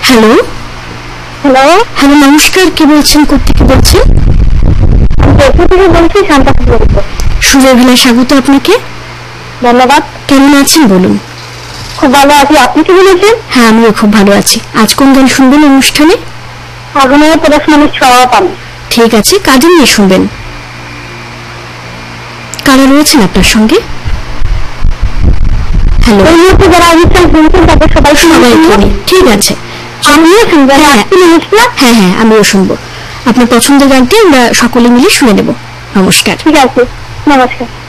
Hello hello, hello নমস্কার, কি বলছেন, কোত্থেকে বলছেন? আমি থেকে বলছি, শান্তা বলবো। সুরের ভেলায় স্বাগত আপনাকে। ধন্যবাদ। কেমন আছেন বলুন? খুব ভালো আছি, আপনি কি বলেছেন? হ্যাঁ, আমিও খুব ভালো আছি। আজ কোন গান শুনবেন অনুষ্ঠানে? আগুনের প্রদর্শনের স্বভাব আমি। ঠিক আছে, কাজে নিয়ে শুনবেন। কারা রয়েছেন আপনার সঙ্গে? হ্যালো, এই মুহূর্তে যারা অনুষ্ঠান শুনছেন তাদের সবাই সবাইকে নিয়ে। ঠিক আছে, আমিও শুনবেন। হ্যাঁ হ্যাঁ হ্যাঁ, আমিও শুনবো। আপনার পছন্দের গানটি আমরা সকলে মিলে শুনে নেব। নমস্কার। ঠিক আছে, নমস্কার।